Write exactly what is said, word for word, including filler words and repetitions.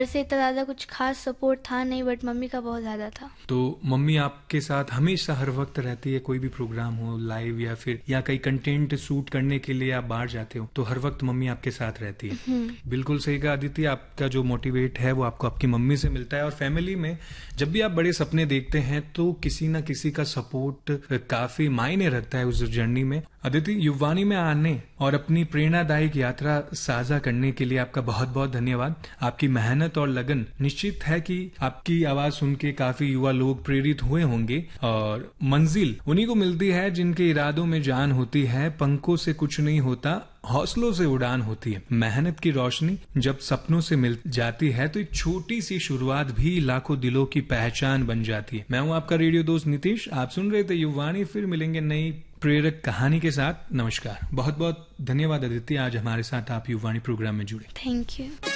वैसे इतना ज़्यादा कुछ खास सपोर्ट था नहीं, बट मम्मी का बहुत ज़्यादा था। तो मम्मी आपके साथ हमेशा हर वक्त रहती है, कोई भी प्रोग्राम हो लाइव या फिर या कई कंटेंट शूट करने के लिए आप बाहर जाते हो तो हर वक्त मम्मी आपके साथ रहती है? बिल्कुल सही कहा अदिति, आपका जो मोटिवेट है वो आपको आपकी मम्मी से मिलता है। और फैमिली में जब भी आप बड़े सपने देखते हैं तो किसी ना किसी का सपोर्ट काफी मायने रखता है उस जर्नी में। अदिति, युवानी में आने और अपनी प्रेरणादायक यात्रा साझा करने के लिए आपका बहुत बहुत धन्यवाद। आपकी मेहनत और लगन निश्चित है कि आपकी आवाज सुन के काफी युवा लोग प्रेरित हुए होंगे। और मंजिल उन्हीं को मिलती है जिनके इरादों में जान होती है, पंखों से कुछ नहीं होता, हौसलों से उड़ान होती है। मेहनत की रोशनी जब सपनों से मिल जाती है तो एक छोटी सी शुरुआत भी लाखों दिलों की पहचान बन जाती है। मैं हूं आपका रेडियो दोस्त नीतीश, आप सुन रहे थे युवानी। फिर मिलेंगे नई प्रेरक कहानी के साथ। नमस्कार। बहुत बहुत धन्यवाद अदिति, आज हमारे साथ आप युवानी प्रोग्राम में जुड़े। Thank you.